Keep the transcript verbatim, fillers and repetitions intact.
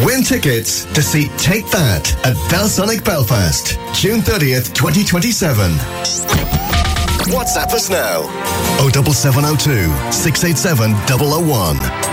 Win tickets to see Take That at Belsonic Belfast, June thirtieth, twenty twenty-seven. WhatsApp us now. oh seven seven oh two, six eight seven, double oh one.